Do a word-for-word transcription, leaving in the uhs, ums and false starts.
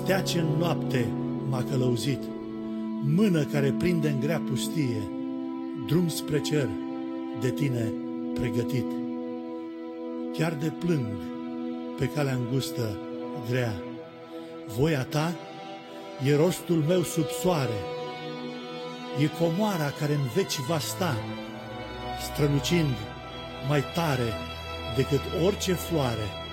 Stea ce în noapte m-a călăuzit, mână care prinde în grea pustie, drum spre cer de tine pregătit. Chiar de plâng pe calea îngustă grea, voia ta e rostul meu sub soare, e comoara care în veci va sta, strălucind mai tare decât orice floare.